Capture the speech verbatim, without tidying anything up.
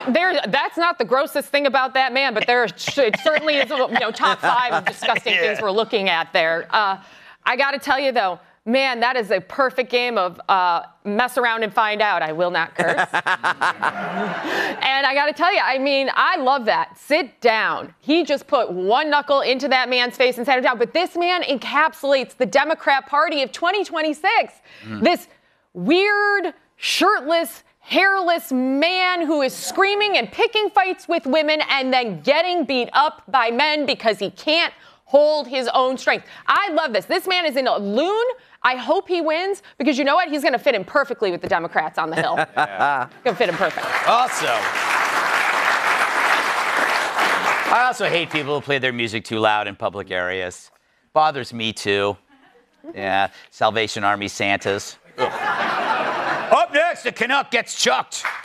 There, that's not the grossest thing about that man, but there it certainly is, you know, top five of disgusting yeah. things we're looking at there. Uh, I got to tell you, though, man, that is a perfect game of uh, mess around and find out. I will not curse. And I got to tell you, I mean, I love that. Sit down. He just put one knuckle into that man's face and sat him down. But this man encapsulates the Democrat Party of twenty twenty-six. Mm. This weird, shirtless, hairless man who is screaming and picking fights with women and then getting beat up by men because he can't hold his own strength. I love this. This man is in a loon. I hope he wins because you know what? He's going to fit in perfectly with the Democrats on the Hill. Yeah. Going to fit in perfect. Also, I also hate people who play their music too loud in public areas. Bothers me too. Yeah, Salvation Army Santas. Up next, the Canuck gets chucked.